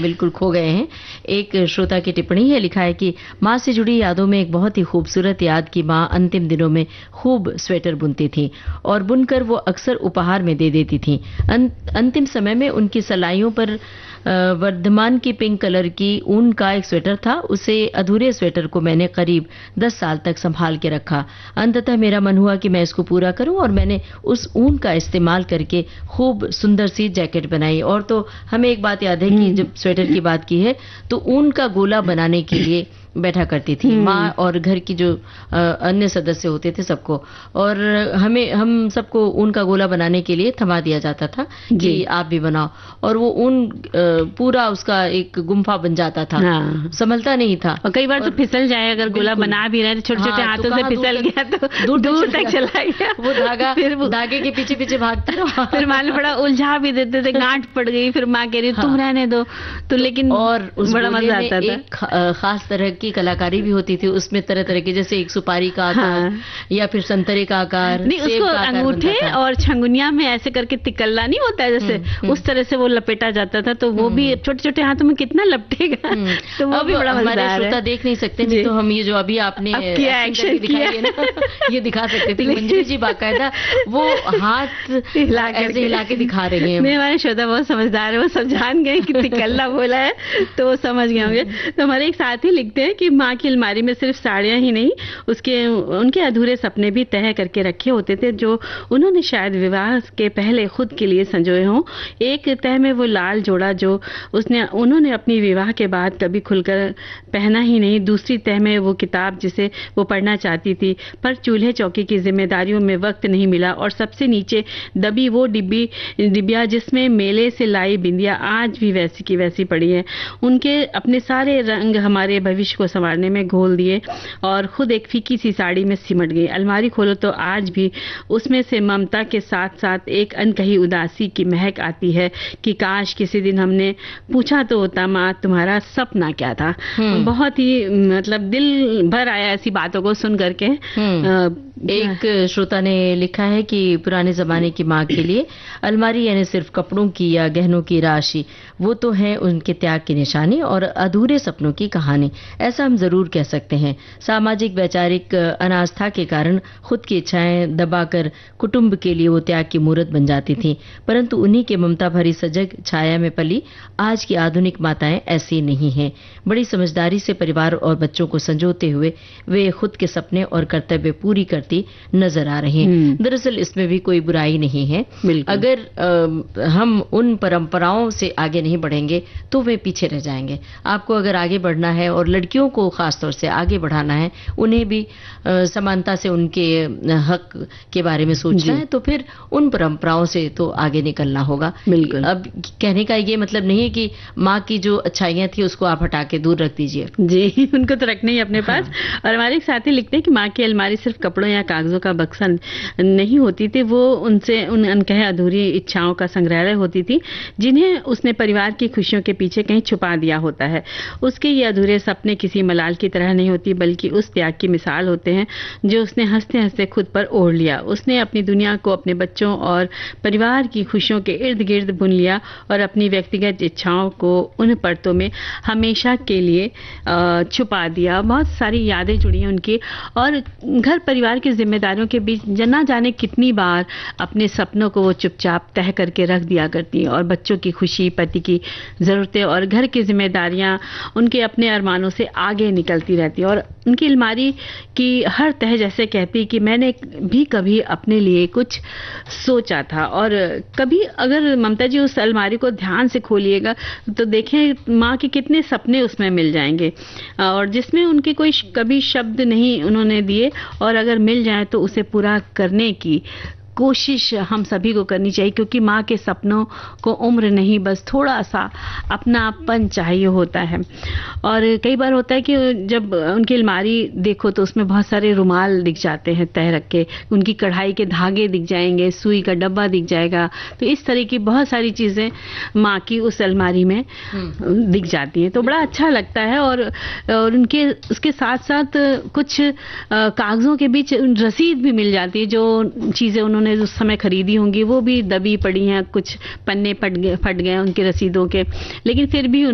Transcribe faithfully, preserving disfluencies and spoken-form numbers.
बिल्कुल खो गए हैं। एक श्रोता की टिप्पणी है, लिखा है कि माँ से जुड़ी यादों में एक बहुत ही खूबसूरत याद की माँ अंतिम दिनों में खूब स्वेटर बुनती थी और बुनकर वो अक्सर उपहार में दे देती थी। अं, अंतिम समय में उनकी सलाइयों पर वर्धमान की पिंक कलर की ऊन का एक स्वेटर था। उसे अधूरे स्वेटर को मैंने करीब दस साल तक संभाल के रखा। अंततः मेरा मन हुआ कि मैं इसको पूरा करूं और मैंने उस ऊन का इस्तेमाल करके खूब सुंदर सी जैकेट बनाई। और तो हमें एक बात याद है कि जब स्वेटर की बात की है तो ऊन का गोला बनाने के लिए बैठा करती थी माँ और घर की जो आ, अन्य सदस्य होते थे सबको, और हमें हम सबको ऊन का गोला बनाने के लिए थमा दिया जाता था कि आप भी बनाओ, और वो ऊन पूरा उसका एक गुम्फा बन जाता था। हाँ। संभलता नहीं था और कई बार और तो फिसल जाए, अगर गोला बना भी रहे तो छोटे छोटे हाँ, हाथों तो से फिसल गया तो दूर दूर तक चला गया वो धागा, फिर धागे के पीछे पीछे भागते रहो फिर मान लो बड़ा उलझा भी देते थे, गांठ पड़ गई, फिर माँ कह रही तुम रहने दो तो, लेकिन और बड़ा मजा आता था। एक खास तरह की कलाकारी भी होती थी उसमें, तरह तरह के, जैसे एक सुपारी का आकार हाँ। या फिर संतरे का आकार, नहीं उसको अंगूठे और छंगुनिया में ऐसे करके तिकल्ला नहीं होता है जैसे, हुँ, उस तरह से वो लपेटा जाता था, तो वो भी छोटे छोटे हाथों में कितना लपटेगा, तो वो भी बड़ा मजेदार है। देख नहीं सकते नहीं तो हम ये जो अभी आपने किया एक्शन किया है ना ये दिखा सकते थे। मंजू जी बाकायदा वो हाथ ऐसे हिला के दिखा रही हैं। नहीं, हमारे श्रोता बहुत समझदार है, वो सब जान गए कि तिकल्ला बोला है तो वो समझ गए होंगे। तो हमारे एक साथी लिखते हैं कि माँ की अलमारी में सिर्फ साड़ियां ही नहीं, उसके उनके अधूरे सपने भी तय करके रखे होते थे जो उन्होंने शायद विवाह के पहले खुद के लिए संजोए हों। एक तह में वो लाल जोड़ा जो उसने उन्होंने अपनी विवाह के बाद कभी खुलकर पहना ही नहीं, दूसरी तह में वो किताब जिसे वो पढ़ना चाहती थी पर चूल्हे चौकी की जिम्मेदारियों में वक्त नहीं मिला, और सबसे नीचे दबी वो डिब्बी डिबिया जिसमें मेले से लाई बिंदिया आज भी वैसी की वैसी पड़ी है। उनके अपने सारे रंग हमारे भविष्य को संवारने में घोल दिए और खुद एक फीकी सी साड़ी में सिमट गई। अलमारी खोलो तो आज भी उसमें से ममता के साथ साथ एक अनकही उदासी की महक आती है कि काश किसी दिन हमने पूछा तो होता माँ तुम्हारा सपना क्या था। बहुत ही मतलब दिल भर आया ऐसी बातों को सुन करके। एक श्रोता ने लिखा है कि पुराने जमाने की माँ के लिए अलमारी यानी सिर्फ कपड़ों की या गहनों की राशि, वो तो है उनके त्याग की निशानी और अधूरे सपनों की कहानी, ऐसा हम जरूर कह सकते हैं। सामाजिक वैचारिक अनास्था के कारण खुद की इच्छाएं दबाकर कुटुंब के लिए वो त्याग की मूर्त बन जाती थी, परंतु उन्हीं के ममता भरी सजग छाया में पली आज की आधुनिक माताएं ऐसी नहीं हैं। बड़ी समझदारी से परिवार और बच्चों को संजोते हुए वे खुद के सपने और कर्तव्य पूरी करती नजर आ रही हैं। दरअसल इसमें भी कोई बुराई नहीं है। अगर आ, हम उन परंपराओं से आगे नहीं बढ़ेंगे तो वे पीछे रह जाएंगे। आपको अगर आगे बढ़ना है और लड़कियों को खासतौर से आगे बढ़ाना है, उन्हें भी आ, समानता से उनके हक के बारे में सोचना है, तो फिर उन परंपराओं से तो आगे निकलना होगा। बिल्कुल। अब कहने का ये मतलब नहीं है कि माँ की जो अच्छाइयाँ थी उसको आप हटा के दूर रख दीजिए। जी, उनको तो रखना ही अपने हाँ। पास। और हमारे साथी लिखते हैं कि माँ की अलमारी सिर्फ कपड़ों या कागजों का बक्सा नहीं होती थी, वो उनसे उन अनकहे अधूरी इच्छाओं का संग्रहालय होती थी जिन्हें उसने परिवार की खुशियों के पीछे कहीं छुपा दिया होता है। उसके ये अधूरे सपने किसी मलाल की तरह नहीं होती बल्कि उस त्याग की मिसाल होते हैं जो उसने हंसते हंसते खुद पर ओढ़ लिया। उसने अपनी दुनिया को अपने बच्चों और परिवार की खुशियों के इर्द गिर्द बुन लिया और अपनी व्यक्तिगत इच्छाओं को उन परतों में हमेशा के लिए छुपा दिया। बहुत सारी यादें जुड़ी हैं उनकी, और घर परिवार की जिम्मेदारियों के बीच ना जाने कितनी बार अपने सपनों को वो चुपचाप तह करके रख दिया करती हैं, और बच्चों की खुशी, पति की ज़रूरतें और घर की जिम्मेदारियां उनके अपने अरमानों से आगे निकलती रहती हैं। और उनकी अलमारी की हर तह जैसे कहती कि मैंने भी कभी अपने लिए कुछ सोचा था। और कभी अगर ममता जी उस अलमारी को ध्यान से खोलिएगा तो देखें माँ के कितने सपने उसमें मिल जाएंगे, और जिसमें उनके कोई कभी शब्द नहीं उन्होंने दिए, और अगर मिल जाए तो उसे पूरा करने की कोशिश हम सभी को करनी चाहिए, क्योंकि माँ के सपनों को उम्र नहीं बस थोड़ा सा अपनापन चाहिए होता है। और कई बार होता है कि जब उनकी अलमारी देखो तो उसमें बहुत सारे रुमाल दिख जाते हैं तह रख के, उनकी कढ़ाई के धागे दिख जाएंगे, सुई का डब्बा दिख जाएगा, तो इस तरह की बहुत सारी चीज़ें माँ की उस अलमारी में दिख जाती हैं, तो बड़ा अच्छा लगता है। और, और उनके उसके साथ साथ कुछ कागज़ों के बीच रसीद भी मिल जाती है, जो चीज़ें उन्होंने उस समय खरीदी होंगी वो भी दबी पड़ी हैं, कुछ पन्ने फट गए फट गए उनके रसीदों के, लेकिन फिर भी